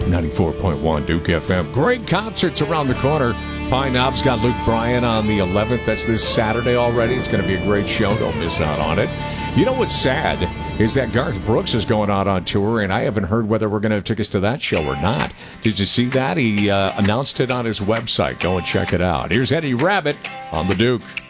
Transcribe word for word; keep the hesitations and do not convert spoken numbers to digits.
ninety-four point one Duke F M. Great concerts around the corner. Pine Knob's got Luke Bryan on the eleventh. That's this Saturday already. It's going to be a great show. Don't miss out on it. You know what's sad is that Garth Brooks is going out on tour, and I haven't heard whether we're going to have tickets to that show or not. Did you see that? He uh, announced it on his website. Go and check it out. Here's Eddie Rabbitt on the Duke.